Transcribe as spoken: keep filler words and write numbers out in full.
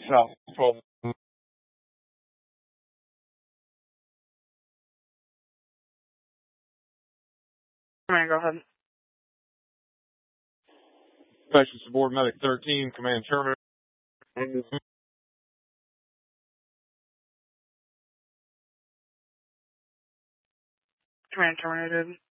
South twelve. Command, go ahead. Special Support Medic thirteen, command terminated. Command terminated.